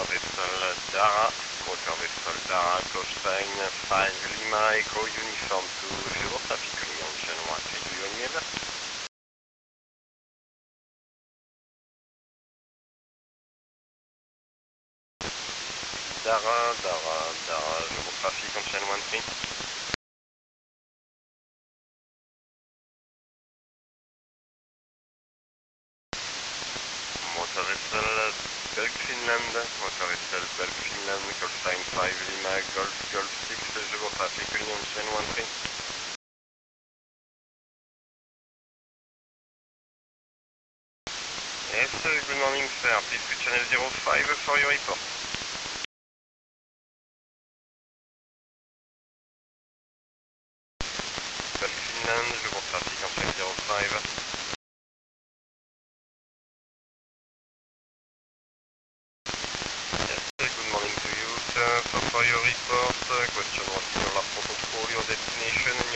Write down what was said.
Motor Vessel Dara, Motor Vessel Dara, Costain 5 Lima, Echo Uniform 2, Zero Traffic Junction 1, do you need? Dara, Zero Traffic Junction 1, 3. Motor Vessel Belk Finland, Motor Vessel Belk Finland, Costain 5 Lima, Golf 6, Zero Traffic Junction 1, 3. Yes, good morning sir, please to channel 05 for your report.